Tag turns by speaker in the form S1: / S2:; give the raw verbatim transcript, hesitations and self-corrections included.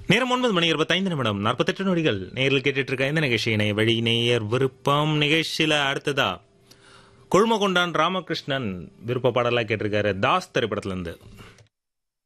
S1: நேரம் ஒன்பது மணி இருபத்தைந்து நிமிடம் நாற்பத்தெட்டு நொடிகள் நேரில் கேட்டுட்டு இருக்க இந்த நிகழ்ச்சியினை வழி நேயர் விருப்பம் நிகழ்ச்சியில அடுத்ததா கொழுமகொண்டான் ராமகிருஷ்ணன் விருப்ப பாடலா கேட்டிருக்காரு தாஸ் திரைப்படத்துல இருந்து.